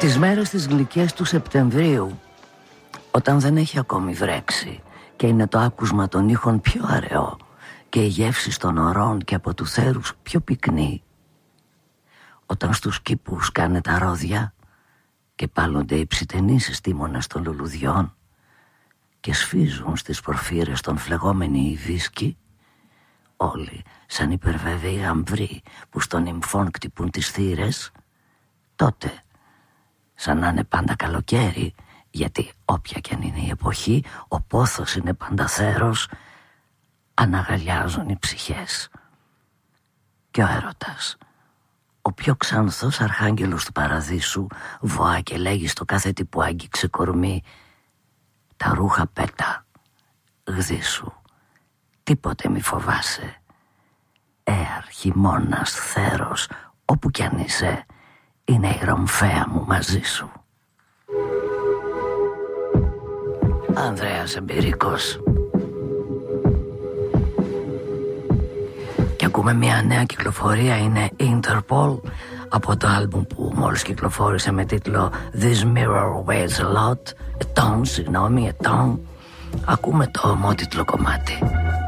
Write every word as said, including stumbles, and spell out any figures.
Τις μέρες τις γλυκές του Σεπτεμβρίου, όταν δεν έχει ακόμη βρέξει και είναι το άκουσμα των ήχων πιο αραιό και η γεύση των ορών και από του θέρους πιο πυκνή, όταν στους κήπους κάνε τα ρόδια και πάλλονται οι ψιτενείς στήμονες των λουλουδιών και σφίζουν στις πορφύρες των φλεγόμενοι οι δίσκοι, όλοι σαν υπερβεβαίοι αμβροί που στον νυμφών κτυπούν τις θύρες, τότε, σαν να είναι πάντα καλοκαίρι, γιατί όποια κι αν είναι η εποχή, ο πόθος είναι πάντα θέρος, αναγαλιάζουν οι ψυχές. Και ο έρωτας, ο πιο ξανθός αρχάγγελος του παραδείσου, βοά και λέγει στο κάθε τι που άγγιξε κορμί: τα ρούχα πέτα, γδίσου, τίποτε μη φοβάσαι. Έαρ, χειμώνας, θέρος, όπου κι αν είσαι, είναι η ρομφαία μου μαζί σου. Ανδρέας Εμπειρικός. Και ακούμε μια νέα κυκλοφορία, είναι Interpol, από το άλμπουμ που μόλις κυκλοφόρησε με τίτλο This Mirror Weighs a Lot. Ετών, συγγνώμη, ετών. Ακούμε το ομότιτλο κομμάτι.